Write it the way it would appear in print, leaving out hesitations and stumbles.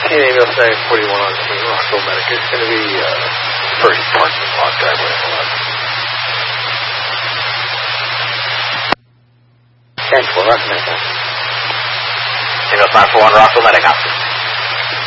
email saying 41 on Rockville Medic. It's going to be first parking lot driveway. 10-4, Rockville Medic. Email sign 41 Rockville Medic.